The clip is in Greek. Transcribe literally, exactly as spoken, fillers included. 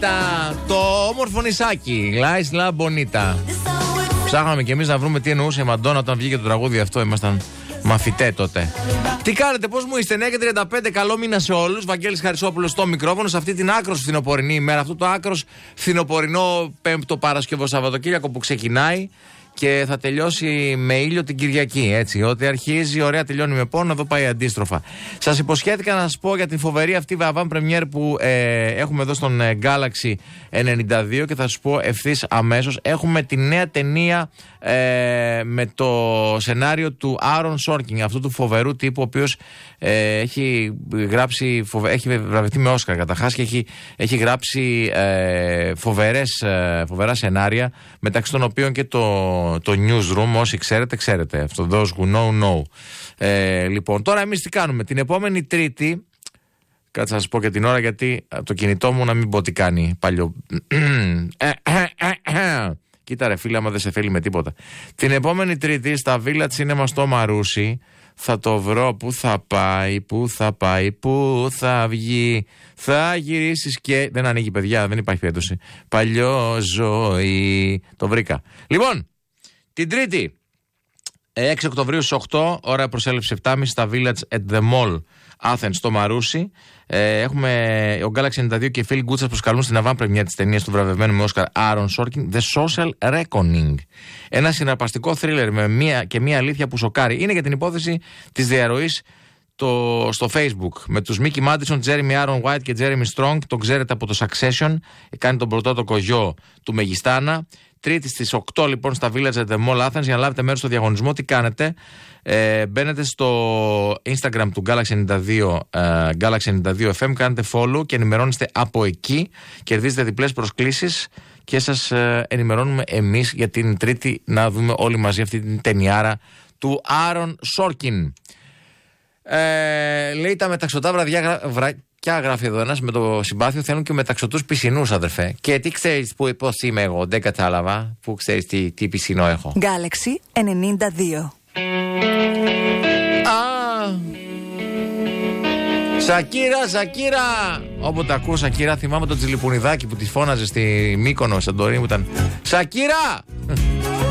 Μπονίτα. Το όμορφο νησάκι. La Isla Bonita. Ψάχναμε κι εμείς να βρούμε τι εννοούσε η Μαντόνα όταν βγήκε το τραγούδι αυτό. Ήμασταν μαθητέ τότε. Τι κάνετε, πώς μου είστε? εννιά και τριάντα πέντε, καλό μήνα σε όλους. Βαγγέλης Χαρισόπουλος στο μικρόφωνο σε αυτή την άκρος φθινοπορεινή ημέρα. Αυτό το άκρος φθινοπορεινό Πέμπτο Παρασκευό Σαββατοκύριακο που ξεκινάει και θα τελειώσει με ήλιο την Κυριακή. Έτσι, ότι αρχίζει ωραία, τελειώνει με πόνο, εδώ πάει αντίστροφα. Σας υποσχέθηκα να σας πω για την φοβερή αυτή avant premiere που ε, έχουμε εδώ στον ε, Galaxy ενενήντα δύο και θα σας πω ευθύς αμέσως. Έχουμε τη νέα ταινία ε, με το σενάριο του Aaron Sorkin, αυτού του φοβερού τύπου, ο οποίος ε, έχει γράψει, φοβε, έχει βραβευτεί με Όσκαρ καταρχάς και έχει, έχει γράψει ε, φοβερές, ε, φοβερά σενάρια, μεταξύ των οποίων και το το newsroom, όσοι ξέρετε, ξέρετε. Αυτό, those who know, know. Ε, λοιπόν, τώρα εμείς τι κάνουμε? Την επόμενη Τρίτη, κάτσε να σας πω και την ώρα, γιατί από το κινητό μου να μην πω τι κάνει παλιό. Κοίτα ρε φίλε, άμα δεν σε θέλει με τίποτα. Την επόμενη Τρίτη στα Villa Cinema στο Μαρούσι θα το βρω. Πού θα πάει, πού θα πάει, πού θα βγει. Θα γυρίσεις και... Δεν ανοίγει, παιδιά, δεν υπάρχει περίπτωση. Παλιό ζωή. Το βρήκα. Λοιπόν, την Τρίτη, έξι Οκτωβρίου στις οκτώ, ώρα προσέλευση επτά και μισή στα Village at the Mall Athens στο Μαρούσι. Ε, έχουμε ο Galaxy ενενήντα δύο και οι φίλοι Γκούτσας προσκαλούν στην avant premiere της ταινίας του βραβευμένου με Όσκαρ Aaron Sorkin, The Social Reckoning. Ένα συναρπαστικό θρίλερ με μία και μία αλήθεια που σοκάρει. Είναι για την υπόθεση της διαρροής το, στο Facebook με τους Mickey Madison, Jeremy Aaron White και Jeremy Strong. Τον ξέρετε από το Succession. Κάνει τον πρωτότοκο γιο του Μεγιστάνα. Τρίτη στις οκτώ λοιπόν στα Village at the Mall Athens. Για να λάβετε μέρος στο διαγωνισμό, τι κάνετε? Ε, μπαίνετε στο Instagram του Galaxy ενενήντα δύο, ε, Galaxy ενενήντα δύο εφ εμ, κάνετε follow και ενημερώνεστε από εκεί. Κερδίζετε διπλές προσκλήσεις και σας ε, ενημερώνουμε εμείς για την Τρίτη να δούμε όλοι μαζί αυτή την ταινιάρα του Aaron Sorkin. Ε, λέει τα μεταξωτά βραδιά, βρακιά, γράφει εδώ ένας με το συμπάθειο, θέλουν και μεταξωτούς πισινούς, αδερφέ. Και τι ξέρεις που, πώς είμαι εγώ? Δεν κατάλαβα. Πού ξέρεις τι, τι πισινό έχω? Galaxy ενενήντα δύο. Α, Σακύρα, Σακύρα. Όποτε ακούω Σακύρα θυμάμαι τον Τζιλιπουνιδάκι που τη φώναζε στη Μύκονο, Σαντορίνη, που ήταν Σακύρα!